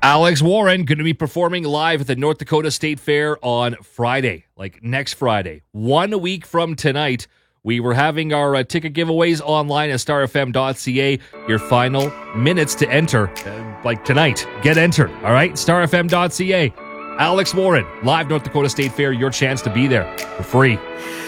Alex Warren going to be performing live at the North Dakota State Fair on Friday, like next Friday. 1 week from tonight, we were having our ticket giveaways online at starfm.ca. Your final minutes to enter, like tonight. Get entered, all right? Starfm.ca. Alex Warren, live North Dakota State Fair. Your chance to be there for free.